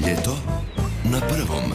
Ljeto na prvom.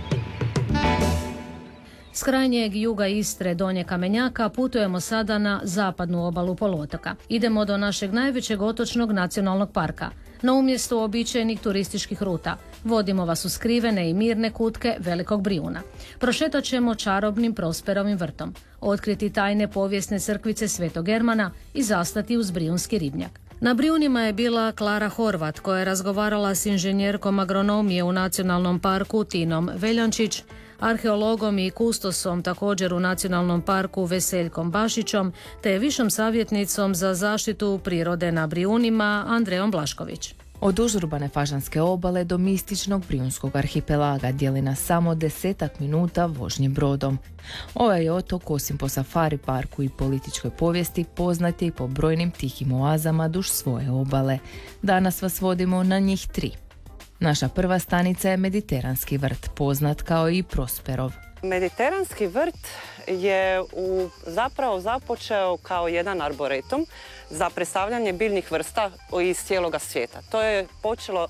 S krajnjeg juga Istre, Donje Kamenjaka, putujemo sada na zapadnu obalu poluotoka. Idemo do našeg najvećeg otočnog nacionalnog parka. Na umjesto uobičajenih turističkih ruta vodimo vas u skrivene i mirne kutke Velikog Brijuna. Prošetat ćemo čarobnim Prosperovim vrtom, otkriti tajne povijesne crkvice Svetog Germana i zastati uz Brijunski ribnjak. Na Brijunima je bila Klara Horvat, koja je razgovarala s inženjerkom agronomije u nacionalnom parku Tinom Veljančić, arheologom i kustosom također u nacionalnom parku Veseljkom Bašićom, te višom savjetnicom za zaštitu prirode na Brijunima Andrejom Blašković. Od užurbane Fažanske obale do mističnog Brijunskog arhipelaga dijeli nas samo 10 minuta vožnje brodom. Ovaj je otok, osim po safari parku i političkoj povijesti, poznat je i po brojnim tihim oazama duž svoje obale. Danas vas vodimo na njih 3. Naša prva stanica je Mediteranski vrt, poznat kao i Prosperov. Mediteranski vrt je zapravo započeo kao jedan arboretum za predstavljanje biljnih vrsta iz cijeloga svijeta. To je počelo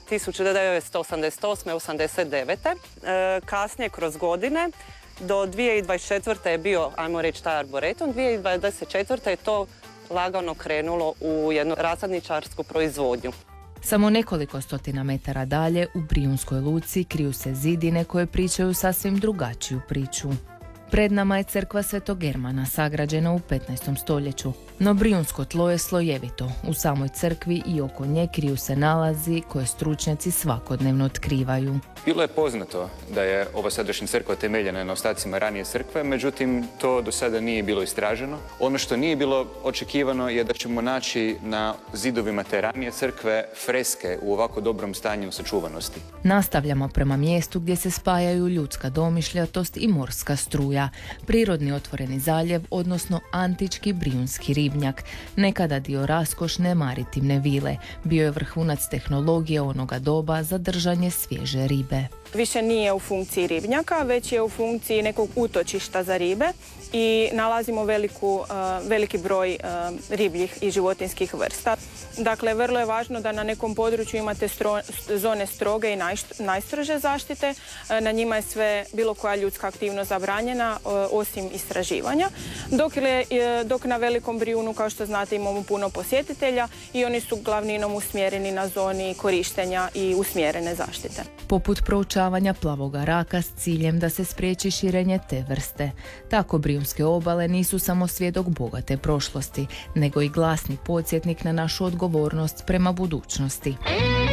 1988-89. Kasnije kroz godine do 2024. je bio, ajmo reći, taj arboretum. 2024. je to lagano krenulo u jednu rasadničarsku proizvodnju. Samo nekoliko stotina metara dalje, u Brijunskoj luci, kriju se zidine koje pričaju sasvim drugačiju priču. Pred nama je crkva Svetog Germana, sagrađena u 15. stoljeću. No Brijunsko tlo je slojevito. U samoj crkvi i oko nje kriju se nalazi koje stručnjaci svakodnevno otkrivaju. Bilo je poznato da je ova sadašnja crkva temeljena na ostacima ranije crkve, međutim to do sada nije bilo istraženo. Ono što nije bilo očekivano je da ćemo naći na zidovima te ranije crkve freske u ovako dobrom stanju sačuvanosti. Nastavljamo prema mjestu gdje se spajaju ljudska domišljatost i morska struja. Prirodni otvoreni zaljev, odnosno antički Brijunski ribnjak, nekada dio raskošne maritimne vile, bio je vrhunac tehnologije onoga doba za držanje svježe ribe. Više nije u funkciji ribnjaka, već je u funkciji nekog utočišta za ribe i nalazimo veliki broj ribljih i životinjskih vrsta. Dakle, vrlo je važno da na nekom području imate zone stroge i najstrože zaštite. Na njima je bilo koja ljudska aktivnost zabranjena, osim istraživanja. Dok na Velikom Brijunu, kao što znate, imamo puno posjetitelja i oni su glavninom usmjereni na zoni korištenja i usmjerene zaštite. Poput proučavanja plavoga raka s ciljem da se spriječi širenje te vrste. Tako Brijunske obale nisu samo svjedok bogate prošlosti, nego i glasni podsjetnik na našu odgovornost prema budućnosti.